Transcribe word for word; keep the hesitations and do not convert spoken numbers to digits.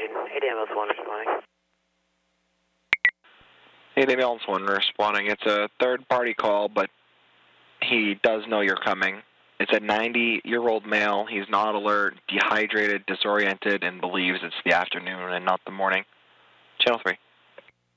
eight ambulance one responding. eight ambulance one responding. It's a third-party call, but he does know you're coming. It's a ninety-year-old male. He's not alert, dehydrated, disoriented, and believes it's the afternoon and not the morning. Channel three.